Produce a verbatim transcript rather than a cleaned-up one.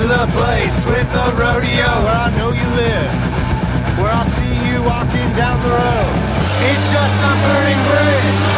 the place with the rodeo where I know you live, where I'll see you walking down the road. It's just a burning bridge.